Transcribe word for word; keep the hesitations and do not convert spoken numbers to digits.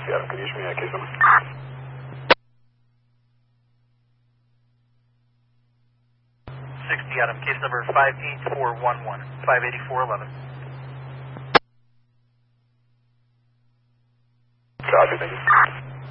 sixty Adam, can you issue me that case number? sixty Adam, case number five eight four one one, five eighty-four eleven. Copy, thank you.